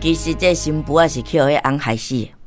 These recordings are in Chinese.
其实这新妇啊是去迄翁害死的，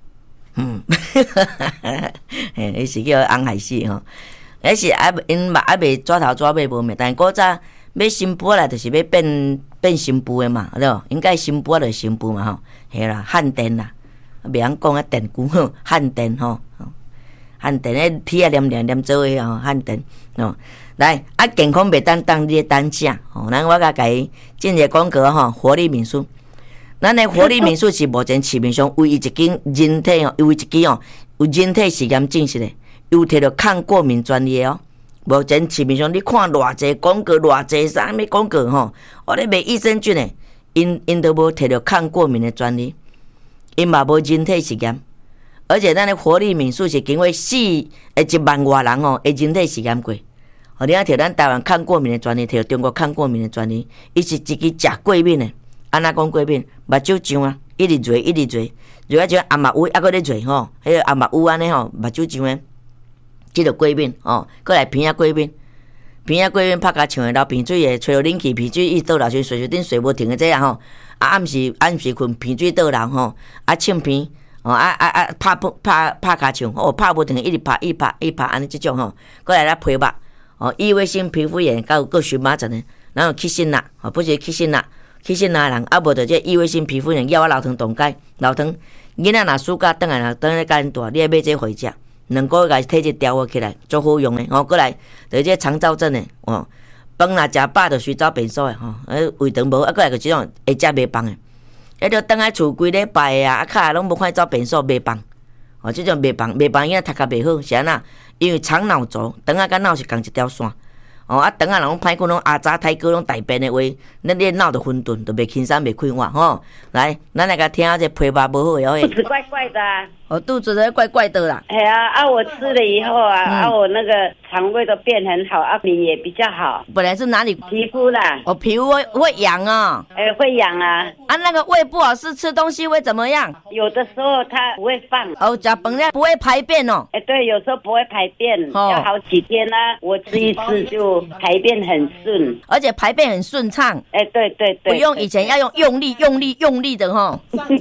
伊是叫翁害死吼。迄是因嘛未抓头抓尾无命，但古早要新妇啦，就是要变新妇的嘛，对无？应该新妇就是新妇嘛吼，嘿啦，汉电啦，袂晓讲啊电鼓吼，汉电吼，汉电迄铁啊黏做诶吼，汉电吼。来啊，健康袂当你单正吼，咱我甲伊进一个广告吼，活力民宿。咱的活力民宿是目前市面上唯一一间人体吼，唯一一间哦有人体实验证实的，有摕到抗过敏专利哦。目前市面上你看偌济广告，偌济啥物广告吼，我咧卖益生菌的，因都无摕到抗过敏的专利，因嘛无人体实验，而且咱的活力民宿是经过1万外人哦，的人体实验过。哦，你啊摕咱台湾抗过敏的专利，摕到中国抗过敏的专利，伊是一支食过敏的。安那讲过敏，目睭痒啊，一直热，热啊像阿目乌，还搁咧热吼，迄个阿目乌安尼吼，目睭痒诶，即个过敏哦，过来鼻啊过敏，拍甲像诶流鼻水诶，吹到冷气，鼻水一倒流像水顶水无停诶这样吼，啊暗时困，鼻水倒流吼，啊呛鼻哦，拍骹像哦，拍无停，一直拍，安尼即种吼，过来咧皮肉哦，异位性皮肤炎，甲有个荨麻疹诶，然后起疹啦，哦，不是起疹啦。起疹啦人啊，无着这异位性皮肤炎，要我老疼冻解，老疼。囡仔若暑假等来甲因大，你要买这回家，2个月甲体质调活起来，足好用的。过来就这肠燥症的，饭若食饱就随走便所的胃肠无，过来就即种会食袂饭的，迄着等来厝规礼拜啊，骹拢无看走便所袂饭。即种袂饭囡仔读甲袂好，是安那？因为肠脑轴，肠甲脑是共一条线。肠啊，拢歹困，拢阿早太哥拢大便的话，咱你脑就混沌，就袂轻松，袂快活吼。来，咱来甲听下这皮肉无好的。 肚子怪怪的啊。 肚子在怪怪的啦。 哎呀，我吃了以后啊，我那个肠胃都变很好，脸也比较好。 本来是哪里？ 皮肤啦。 皮肤会痒啊。 会痒啊。 那个胃不好是吃东西会怎么样？ 有的时候它不会放。 吃饭了不会排便哦。 对，有时候不会排便，要好几天啊。我吃一次就排便很顺， 而且排便很顺畅。 对，不用以前要用力的吼。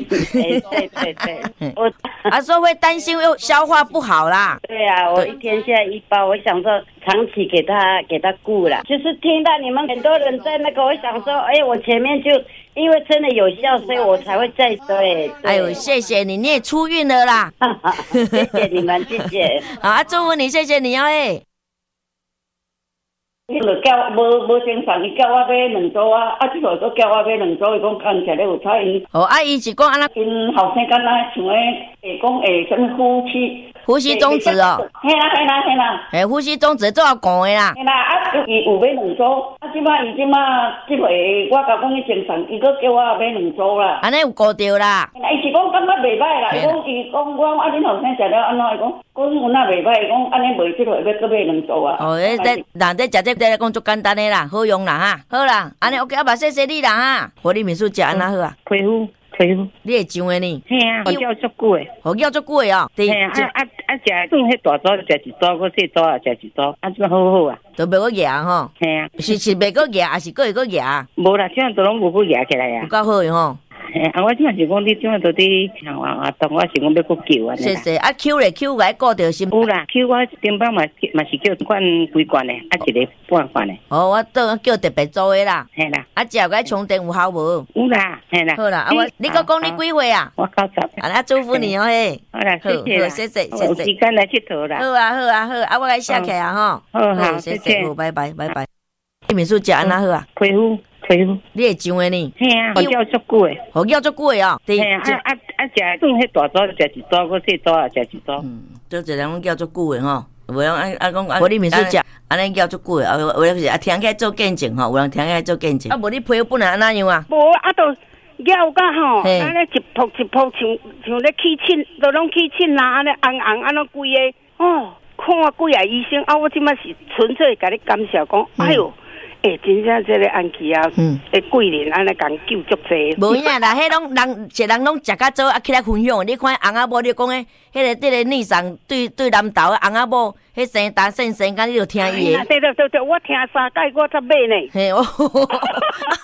对，我说会担心又消化不好啦。 对啊，我一天现在1包，我想说长期给他顾了。就是听到你们很多人在那个，我想说，我前面就因为真的有效，所以我才会再对。 哎呦，谢谢你，你也出运了啦。 谢谢你们，谢谢。 好，祝福你，谢谢你哦。 伊就叫无精神，伊叫我买2组啊，即个都叫我买2组，伊讲看起来有差因。 伊是讲安那？ 因后生敢若像会讲什么呼吸中止哦。 嘿啦。 呼吸中止做要讲的啦。 嘿啦，伊有买2组，即摆即回我甲讲伊精神，伊佫叫我买2组啦。 安尼有顾着啦。 伊是讲感觉袂歹啦，伊讲我恁后生食了安怎？伊讲有哪袂歹？伊讲安尼袂即回要佫买2组啊。 人在食这讲足简单的啦，好用啦哈。好啦，安尼 OK， 谢谢你啦哈。活力民宿食安那好啊？ 皮肤， 你会上的呢？ 嘿啊，叫足久的， 叫足久的哦。 嘿啊，食算迄大组食1组，搁细组啊食1组，即个好好啊。 都袂个牙吼。 嘿啊， 是袂个牙，还是会个牙？ 无啦，这样都拢无去牙起来啊。 有够好的吼。 我即嘛是讲你即嘛都伫当我是讲要去救啊。 谢谢。Q 来顾着心。 有啦 ，Q 我顶摆嘛是叫罐几罐的，一个半罐的。 我倒叫特别做的啦。 嘿啦。 食个充电有效无？ 有啦，嘿啦。 好啦，你搁讲你几岁啊？ 我90。 那祝福你哦嘿。 好啦，谢谢。有时间来佚佗啦。 好啊，我来写起啊吼。 好，谢谢。 好，拜拜。民宿食安那好啊？ 皮肤。 你会上的呢？ 嘿啊，叫足久的， 叫足久的哦。 嘿啊，食算迄大组食1组，搁细组啊食1组。 做一人叫足久的吼，有人讲活力民宿食，安尼叫足久的，有人是听起来做见证吼，有人听起来做见证。无你皮肤本来安那样啊？ 无都咬甲吼，安尼一扑像咧起疹，都拢起疹啦，安尼红安尼规个看几啊医生我即摆是纯粹甲你感谢讲，哎哟。真正这个安琪啊，贵人安尼共救足济。 无影啦，迄拢人一人拢食甲早起来分享。你看翁仔某，你讲迄个逆上对南投翁仔某，迄生单生干你就听伊的。 对，我听3届我才买呢。 嘿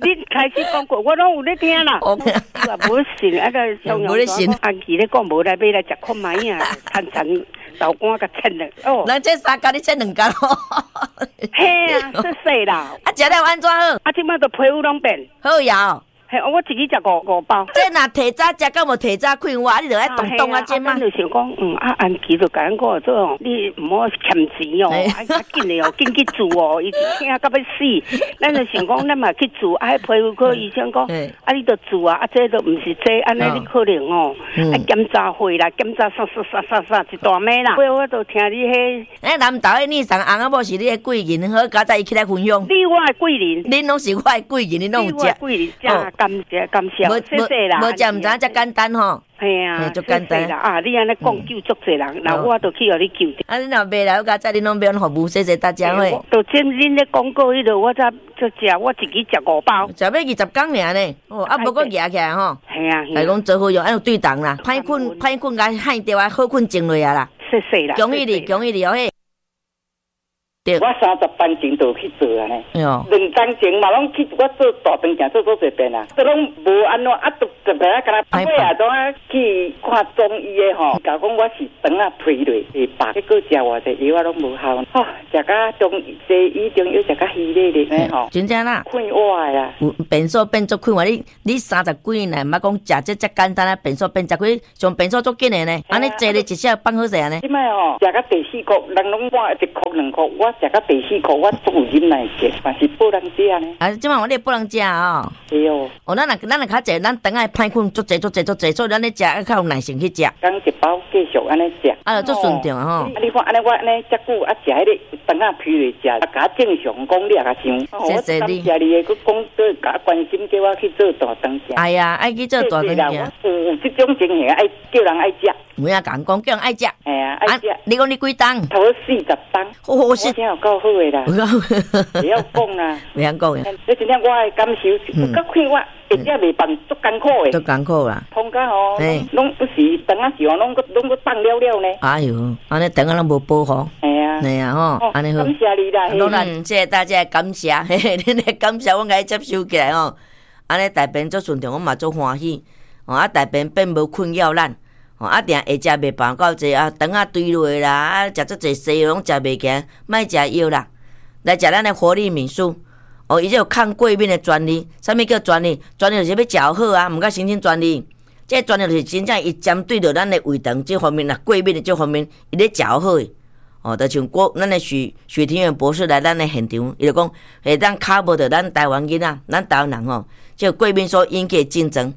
你开始讲过，我拢有咧听啦。我无信，啊个上阳说安琪咧讲无来买来食看卖啊，趁趁豆干甲切了哦。 咱这3工你切2工哦。 嘿啊，说说啦。 啊，食了安怎好？ 啊，即摆都皮肤拢变好呀。 嘿，我自己食5包。 这若提早食，敢无提早困我，你就爱动动啊，这嘛。 就想讲，安琪就甲咱讲做，你唔好欠钱哦，爱较紧的哦，紧去做哦，伊听到要死。咱就想讲，咱嘛去做，啊，皮肤科医生讲，啊，你都做啊，啊，这都唔是这，安尼你可能哦，啊，检查会啦，检查啥一大枚啦。我都听你迄， 南投的你上翁啊，无是你的贵人，好，加在伊起来分享。 你我的贵人， 恁拢是我的贵人，恁拢有食。 贵人食。感谢，谢谢啦。 无食唔知遮简单吼。 系啊， 足简单啦。啊，你安尼讲救足侪人，那我都去互你救。 啊，你若袂来，我加在恁拢免服务，谢谢大家伙。 就真恁咧广告迄度，我才食，我自己食5包。 食要20工尔呢，哦，啊，无搁夹起来吼。 系啊。 来讲做好用，安有对档啦。歹困甲喊掉啊，好困静落啊啦。 谢谢啦。 恭喜你哦嘿。 我30班前就去做啊呢 ，2 年前嘛拢去我做大肠镜做侪遍啊，都拢无安怎啊，都特别啊，敢若尾啊，都啊去看中医的吼，甲讲我是肠啊推落会白，结果食偌济药啊拢无效，吼，食甲中西医中药食甲稀咧咧呢吼， 真正啦， 困我的啦， 变数变足快嘛，你30几年嘛讲食这简单啊，变数变10几，上变数足紧的呢，安尼坐咧一下放好势安尼。 即摆吼，食甲第4颗，人拢换1颗2颗，我食甲第4颗，我足有忍耐性，嘛是不能食呢。 啊，即摆我哋不能食哦。 对哦。 哦，咱若较济，咱等下歹困足济，所以咱咧食要较有耐心去食。 刚1包继续安尼食。 啊，足顺畅吼。 啊，你看安尼我安尼遮久啊，食迄个肠啊皮来食，啊，甲正常讲你也甲想。 谢谢你。 谢你个，佮讲做甲关心叫我去做大肠镜。 哎呀，爱去做大肠镜。 有这种情形，爱叫人爱食。 有影讲叫人爱食。 哎呀，爱食。 你讲你几档？ 头40档。 我是真有够好的啦。不要讲啦。 不要讲呀。 这真正我的感受，我较看我一只袂办足艰苦的。 足艰苦啦。 通甲吼，拢不是肠啊是哦，拢个放了了呢。 哎呦，安尼肠啊拢无保护。对啊吼，安尼好。 感谢你啦， 当然，谢谢大家的感谢，嘿嘿，恁的感谢我该接收起来吼。安尼大便足顺畅，我嘛足欢喜。哦，啊大便变无困扰咱。哦，啊定会食袂饱到济啊，肠啊堆落啦，啊食足济西药拢食袂行，莫食药啦，来食咱的活力敏素。哦，伊这有抗过敏的专利，啥物叫专利？专利就是要食好啊，毋甲申请专利。这专利就是真正伊针对着咱的胃肠这方面啦，过敏的这方面，伊咧食好的。哦，就像咱的许庭元博士来咱的现场，伊就讲会当卡无着咱台湾囡仔，咱台湾人吼，这过敏所引起的症状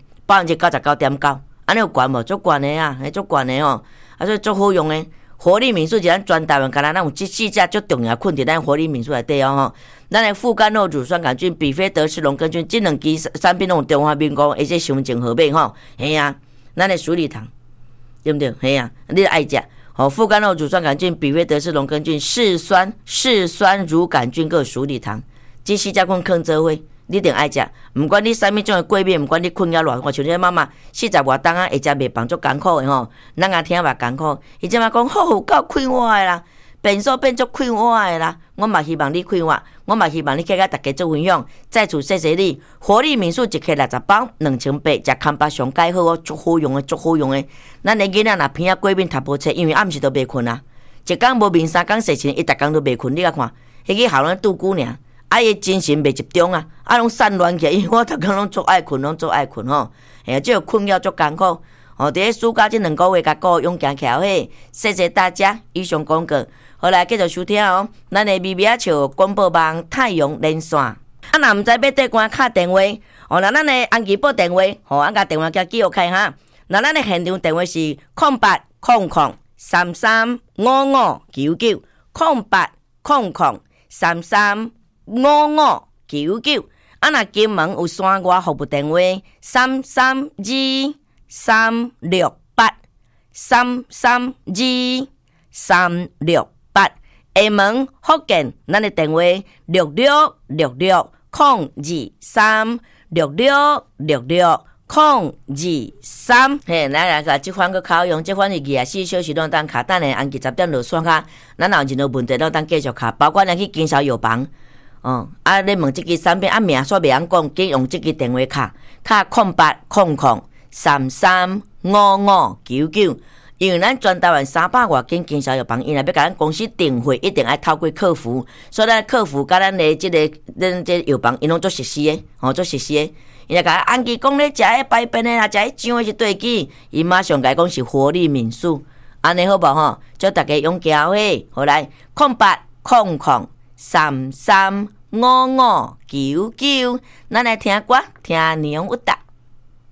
99.9%。安尼有悬无？足悬的啊，足悬的哦，啊，所以足好用的。活力敏素是咱全台湾敢若咱有这4只足重要困伫咱活力敏素内底哦吼。咱的副甘露乳酸杆菌、比菲德氏龙根菌这2支产品拢有中华民国而且上正合并吼，嘿啊，咱的鼠李糖对不对？嘿啊，你爱食。哦，副甘露乳酸杆菌、比菲德氏龙根菌、嗜酸乳杆菌个鼠李糖，这4只菌放做伙。你一定爱食，毋管你啥物种的过敏，毋管你困扰偌，我像你妈妈40外档啊，会食袂饱足艰苦的吼，咱也听嘛艰苦。伊即马讲好够快活的啦，变数变足快活的啦，我嘛希望你快活，我嘛希望你去甲大家做分享。再次谢谢你，活力敏素一克60包，2800，食康巴上介好哦，足好用的，足好用的。咱的囡仔若鼻啊过敏，读无册，因为暗时都袂困啊，一工无眠，3工睡醒，伊逐工都袂困。你甲看，迄个校长拄久尔。啊，伊精神袂集中啊，啊，拢散乱起来，因为我逐工拢足爱困吼，哎，这个困扰足艰苦。哦，伫咧暑假这2个月，甲顾勇行起来嘿，谢谢大家。以上广告，好来继续收听哦。咱的咪咪啊笑广播网太阳连线，啊，若毋知要缀关敲电话，哦，那咱的安琪报电话，哦，啊，甲电话叫记录开哈。那咱的现场电话是0800335599，0800335599。啊，若金门有山外服务电话332-368，332-368。厦门福建，咱的电话666602，666602。嘿，来个这款个考用，这款是24小时拢当卡，等下按几10点落线卡，咱若有任何问题，咱当继续卡，包括咱去经销药房。 你问即支产品名煞袂晓讲，紧用即支电话卡0800335599，因为咱全台湾300外间经销药房，因若要甲咱公司订货，一定爱透过客服，所以咱客服甲咱的咱这药房，因拢做熟悉的，做熟悉的。伊若甲按记讲咧，食迄排便的啦，食迄酱的是对机，伊马上甲讲是活力敏素，安尼好无吼？祝大家勇行嘿，好来0800335599，咱来听歌，听娘有达。